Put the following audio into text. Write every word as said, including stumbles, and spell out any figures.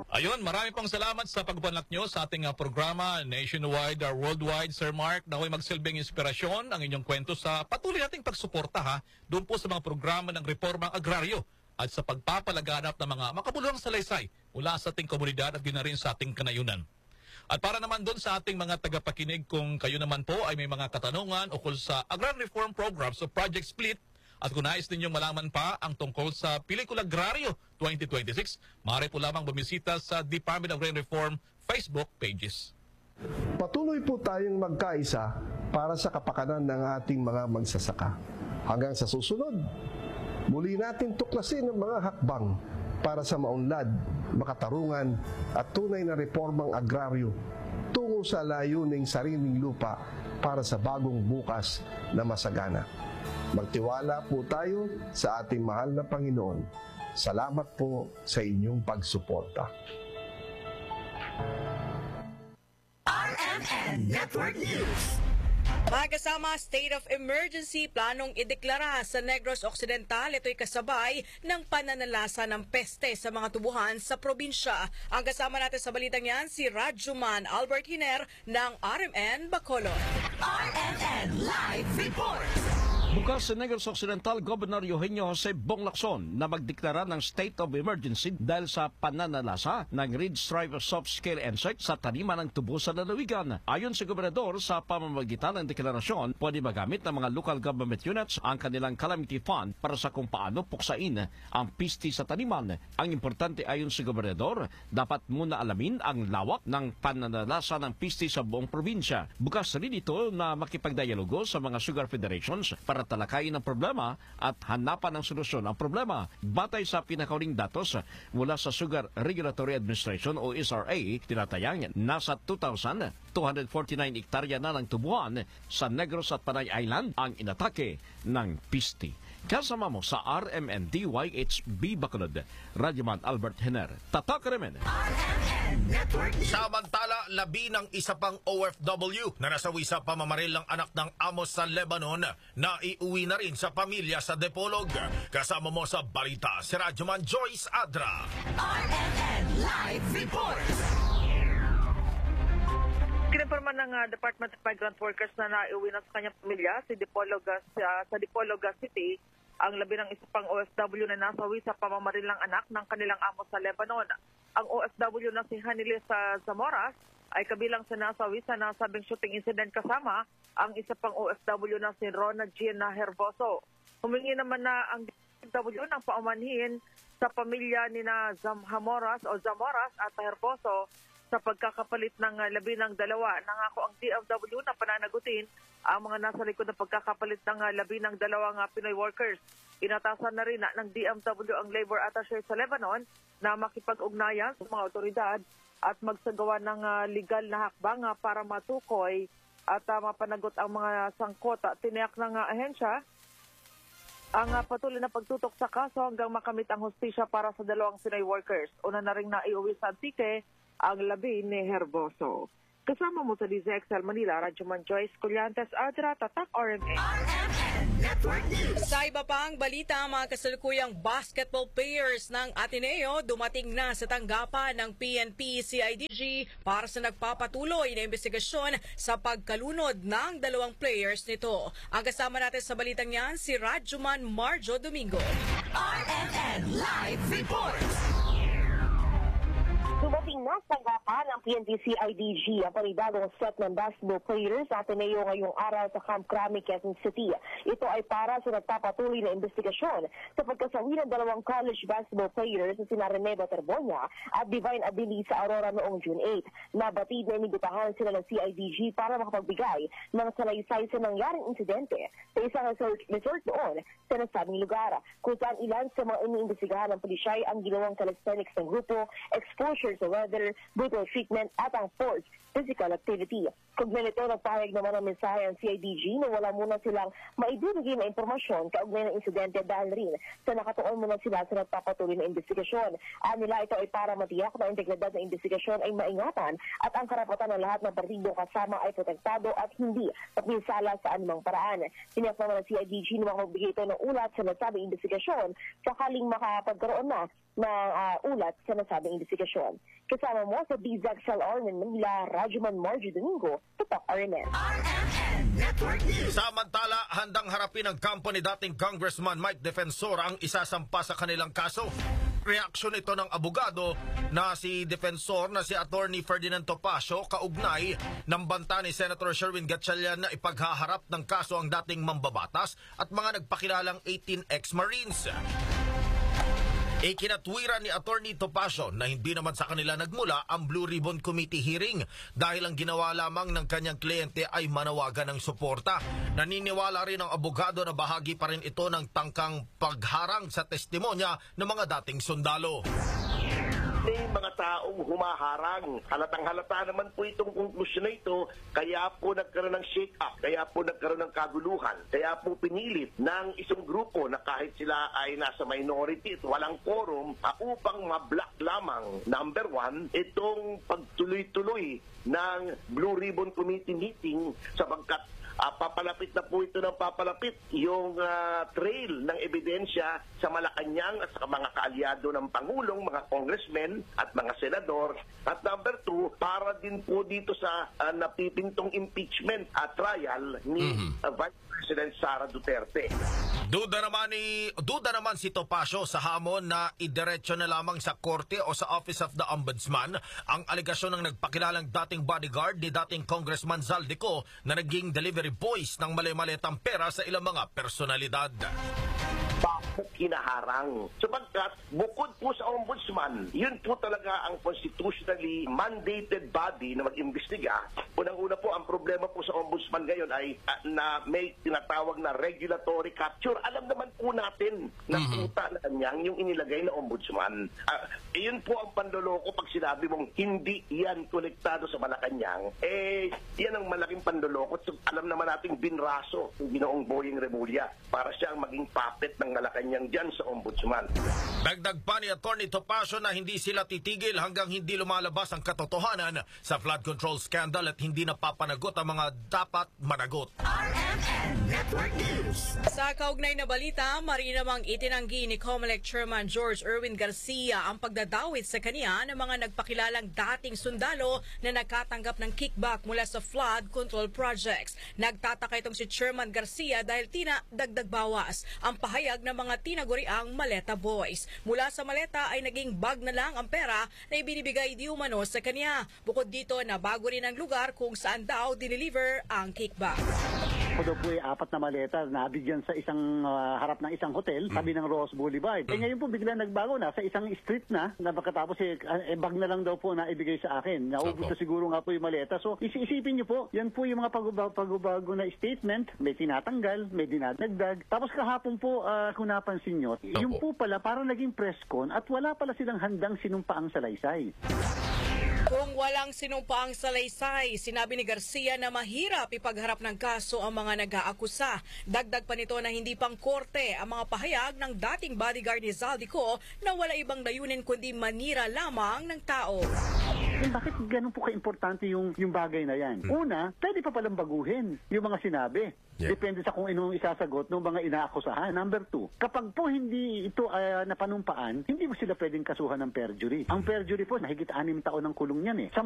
Ayun, marami pong salamat sa pagbanlak nyo sa ating uh, programa nationwide or worldwide, Sir Mark. Nakoy magsilbing inspirasyon ang inyong kwento sa patuloy nating pagsuporta ha, doon po sa mga programa ng reformang agraryo at sa pagpapalaganap ng mga makabuluhang salaysay mula sa ating komunidad at yun na rin sa ating kanayunan. At para naman doon sa ating mga tagapakinig, kung kayo naman po ay may mga katanungan ukol sa Agrarian Reform Program so Project Split, at kung nais ninyong malaman pa ang tungkol sa Pelikula Agrario twenty twenty-six, maaari po lamang bumisita sa Department of Agrarian Reform Facebook pages. Patuloy po tayong magkaisa para sa kapakanan ng ating mga magsasaka. Hanggang sa susunod, muli natin tuklasin ang mga hakbang para sa maunlad, makatarungan at tunay na reformang agraryo tungo sa layuning sariling lupa para sa bagong bukas na masagana. Magtiwala po tayo sa ating mahal na Panginoon. Salamat po sa inyong pagsuporta. R M N Network News. Magkasama State of Emergency planong ideklara sa Negros Occidental. Ito'y kasabay ng pananalasa ng peste sa mga tubuhan sa probinsya. Ang kasama natin sa balitang yan, si Radjuman Albert Hiner ng R M N Bacolod. R M N Live Report. Bukas sa Negros Occidental, Governor Eugenio Jose Bong Lacson na magdeklara ng state of emergency dahil sa pananalasa ng red stripe soft-scale insect sa taniman ng tubo sa lalawigan. Ayon sa gobernador, sa pamamagitan ng deklarasyon, pwede magamit ng mga local government units ang kanilang calamity fund para sa kung paano puksain ang pisti sa taniman. Ang importante ayon sa gobernador, dapat muna alamin ang lawak ng pananalasa ng pisti sa buong probinsya. Bukas rin ito na makipagdialogo sa mga sugar federations para talakayin ang problema at hanapan ng solusyon ang problema. Batay sa pinakauling datos mula sa Sugar Regulatory Administration o S R A, tinatayang nasa two thousand two hundred forty-nine hektarya na ng tubuhan sa Negros at Panay Island ang inatake ng pisti. Kasama mo sa R M N D Y H B Bacolod, Radjuman Albert Hiner, Tatak Remen. R M N Network News. Samantala, labi ng isa pang O F W na nasawi sa pamamaril ng anak ng amo sa Lebanon na iuwi na rin sa pamilya sa Dipolog. Kasama mo sa balita si Radjuman Joyce Adra. R M N Live Report. Kinipirma ng uh, Department of Migrant Workers na naiuwi na sa kanyang pamilya si Dipolog, uh, sa Dipolog City ang labi ng isa pang O F W na nasawi sa pamamaril ng anak ng kanilang amo sa Lebanon. Ang O F W na si Hanilis sa Zamoras ay kabilang sa nasawi sa nasabing shooting incident kasama ang isa pang O F W na si Rona Gina Herboso. Humingi naman na ang D F W ng paumanhin sa pamilya ni na Zamhamoras o Zamoras at Herboso sa pagkakapalit ng labi ng dalawa. Nangako ang D F W na pananagutin ang mga nasa likod ng pagkakapalit ng labi ng dalawang Pinoy workers. Inatasan na rin na ng D F W ang labor attaché sa Lebanon na makipag-ugnayan sa mga otoridad at magsagawa ng legal na hakbang para matukoy at uh, mapanagot ang mga sangkot. Tiniyak ng uh, ahensya ang uh, patuloy na pagtutok sa kaso hanggang makamit ang hustisya para sa dalawang Pinoy workers. Una na rin na iuwi sa Antique ang labi ni Herboso. Kasama mo sa D Z X L Manila, Radjuman Joyce Collantes, Adra, Tatak R M N. R M N Network News. Sa iba pang balita, mga kasalukuyang basketball players ng Ateneo dumating na sa tanggapan ng P N P C I D G para sa nagpapatuloy na investigasyon sa pagkalunod ng dalawang players nito. Ang kasama natin sa balitang yan, si Radjuman Marjo Domingo. R M N Live Report. Dumating na sa tanggapan ng P N P C I D G ang panibagong set ng basketball players sa Ateneo ngayong araw sa Camp Crame, Quezon City. Ito ay para sa nagpapatuloy na investigasyon sa pagkasawi ng dalawang college basketball players na sina Rene Baterbonia at Divine Adili sa Aurora noong June eighth. Nabatid na inibitahan sila ng C I D G para makapagbigay ng salaysay sa nangyaring insidente sa isang resort, resort doon sa nasabing lugar, kung saan ilan sa mga iniimbestigahan ng pulisya ang ginawang calisthenics ng grupo, exposure sa weather, brutal treatment at ang forced physical activity. Kaugnay nito, nagpahayag naman ang mensahe ang C I D G na wala muna silang maibibigay na impormasyon kaugnay ng insidente dahil rin sa nakatuon muna sila sa nagpapatuloy na investigasyon. Anila, ito ay para matiyak na integridad ng investigasyon ay maingatan at ang karapatan ng lahat ng partido kasama ay protektado at hindi papinsala sa anumang paraan. Tiniyak naman ng C I D G na makapagbigay ito ng ulat sa nasabing investigasyon sakaling makapagkaroon na na ah, ulat sa nasabing investigasyon. Kasama mo sa D Z X L R ng Manila, Rajuman Margie Domingo, Tatak R M N. R M N Network News. Samantala, handang harapin ng kampo ni dating Congressman Mike Defensor ang isasampa sa kanilang kaso. Reaksyon ito ng abogado na si Defensor na si Attorney Ferdinand Topacio kaugnay ng banta ni Senator Sherwin Gatchalian na ipaghaharap ng kaso ang dating mambabatas at mga nagpakilalang eighteen ex-Marines. Ikinatwiran ni Attorney Topacio na hindi naman sa kanila nagmula ang Blue Ribbon Committee hearing dahil ang ginawa lamang ng kanyang kliyente ay manawagan ng suporta. Naniniwala rin ang abogado na bahagi pa rin ito ng tangkang pagharang sa testimonya ng mga dating sundalo. May mga taong humaharang. Halatang halata naman po itong konklusyon na ito, kaya po nagkaroon ng shake-up, kaya po nagkaroon ng kaguluhan, kaya po pinilit ng isang grupo na kahit sila ay nasa minority at walang quorum uh, upang mablock lamang, number one, itong pagtuloy-tuloy ng Blue Ribbon Committee meeting sapagkat Uh, papalapit na po ito ng papalapit yung uh, trail ng ebidensya sa Malacanang at sa mga kaalyado ng Pangulong, mga congressmen at mga senador. At number two, para din po dito sa uh, napipintong impeachment at trial ni mm-hmm. uh, Vice President Sara Duterte. Duda naman ni duda naman si Topacio sa hamon na idiretso na lamang sa korte o sa Office of the Ombudsman ang alegasyon ng nagpakilalang dating bodyguard ni dating Congressman Zaldico na naging delivery boys ng mali-maletang pera sa ilang mga personalidad. Bakit kinaharang? Sapagkat bukod po sa ombudsman, yun po talaga ang constitutionally mandated body na mag-imbestiga. Unang-una po, ang problema po sa ombudsman ngayon ay uh, na may tinatawag na regulatory capture. Alam naman po natin na mm-hmm. puta na kanyang yung inilagay na ombudsman. Uh, yun po ang pandoloko pag sinabi mong hindi yan konektado sa Malacanang. Eh, yan ang malaking pandoloko. So, alam naman natin binraso ng Ginoong Boyeng Remulla para siyang maging puppet ng Malacanang dyan sa ombudsman. Dagdag pa ni Attorney Topacio na hindi sila titigil hanggang hindi lumalabas ang katotohanan sa flood control scandal at hindi napapanagot ang mga dapat managot. R M N Network News. Sa kaugnay na balita, marinamang itinanggi ni COMELEC Chairman George Erwin Garcia ang pagdadawit sa kaniya ng mga nagpakilalang dating sundalo na nagkatanggap ng kickback mula sa flood control projects. Nagtataka itong si Chairman Garcia dahil tina dagdag bawas ang pahayag ng mga tinaguriang Maleta Boys. Mula sa maleta ay naging bag na lang ang pera na ibinibigay di umano sa kanya. Bukod dito, nabago rin ang lugar kung saan daw dineliver ang kickback. Ako daw po ay apat na maleta na nabigyan sa isang uh, harap ng isang hotel, tabi ng Ross Boulevard. Mm. Eh ngayon po bigla nagbago na sa isang street na, na pagkatapos eh, eh bag na lang daw po na ibigay sa akin. Naubos na siguro nga po yung maleta. So isipin niyo po, yan po yung mga pagbabago, pagbabago na statement, may tinatanggal, may dinadagdag. Tapos kahapon po, uh, kung napansin nyo, yung po pala parang naging press con at wala pala silang handang sinumpaang salaysay. Kung walang sinumpaang salaysay, sinabi ni Garcia na mahirap ipagharap ng kaso ang mga nag-aakusa. Dagdag pa nito na hindi pang korte ang mga pahayag ng dating bodyguard ni Zaldico na wala ibang layunin kundi manira lamang ng tao. Eh, bakit ganun po ka-importante yung, yung bagay na yan? Una, pwede pa palang baguhin yung mga sinabi. Yeah. Depende sa kung inong isasagot ng mga inaakusahan. Number two, kapag po hindi ito uh, napanumpaan, hindi mo sila pwedeng kasuhan ng perjury. Ang perjury po, nahigit anim taon ng kulong yan eh. Sa